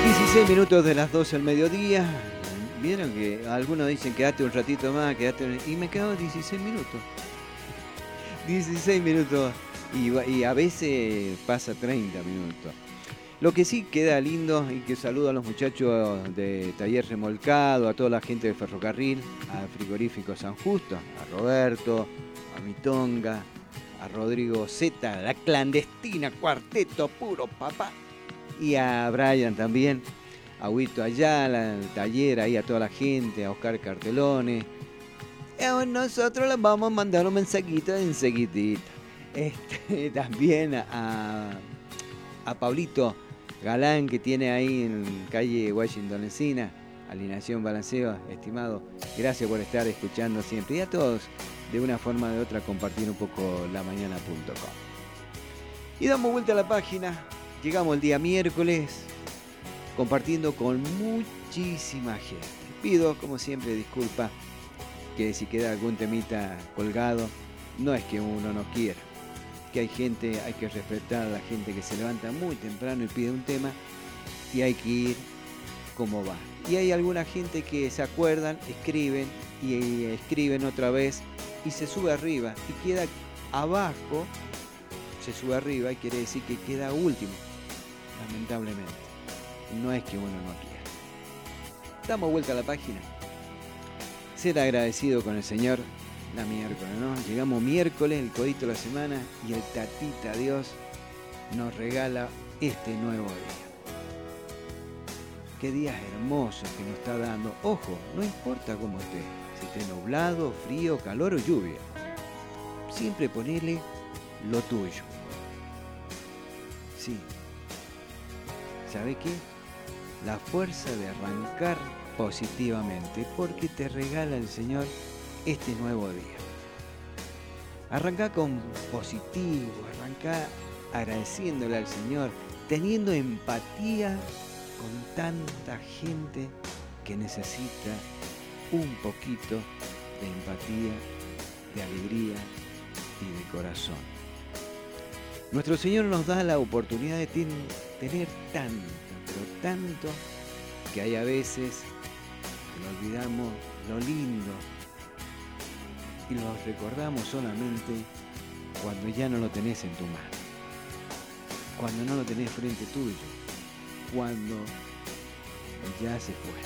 16 minutos de las 12 del mediodía. Vieron que algunos dicen quédate un ratito más, y me quedo 16 minutos. 16 minutos y a veces pasa 30 minutos. Lo que sí queda lindo y que saludo a los muchachos de Taller Remolcado, a toda la gente de Ferrocarril, a Frigorífico San Justo, a Roberto, a Mitonga, a Rodrigo Z, la clandestina, cuarteto puro papá, y a Brian también, a Huito Ayala, al taller, ahí a toda la gente, a Oscar Cartelone. Nosotros les vamos a mandar un mensajito enseguidita. También a Pablito Galán, que tiene ahí en calle Washington Encina, Alineación Balanceo, estimado, gracias por estar escuchando siempre. Y a todos, de una forma o de otra, compartir un poco lamañana.com. Y damos vuelta a la página, llegamos el día miércoles, compartiendo con muchísima gente. Pido, como siempre, disculpas, que si queda algún temita colgado, no es que uno no quiera. Que hay gente, hay que respetar a la gente que se levanta muy temprano y pide un tema y hay que ir como va. Y hay alguna gente que se acuerdan, escriben y escriben otra vez y se sube arriba y queda abajo, se sube arriba y quiere decir que queda último, lamentablemente. No es que uno no quiera. Damos vuelta a la página. Ser agradecido con el Señor. La miércoles, ¿no? Llegamos miércoles, el codito de la semana, y el tatita Dios nos regala este nuevo día. Qué días hermosos que nos está dando. Ojo, no importa cómo esté, si esté nublado, frío, calor o lluvia. Siempre ponele lo tuyo. Sí. ¿Sabe qué? La fuerza de arrancar positivamente, porque te regala el Señor este nuevo día. Arrancá con positivo, arrancá agradeciéndole al Señor, teniendo empatía con tanta gente que necesita un poquito de empatía, de alegría y de corazón. Nuestro Señor nos da la oportunidad de tener tanto, pero tanto, que hay a veces que nos olvidamos lo lindo y lo recordamos solamente cuando ya no lo tenés en tu mano, cuando no lo tenés frente tuyo, cuando ya se fue.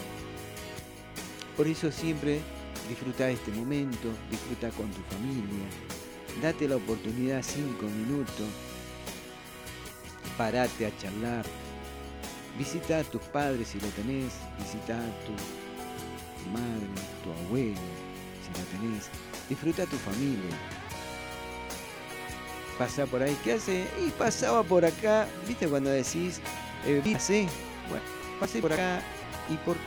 Por eso siempre disfruta este momento, disfruta con tu familia, date la oportunidad 5 minutos, parate a charlar, visita a tus padres si lo tenés, visita a tu madre, tu abuelo, si la tenés, disfruta a tu familia. Pasa por ahí, ¿qué hace? Y pasaba por acá, ¿viste cuando decís, pasé? Bueno, pasé por acá, ¿y por qué?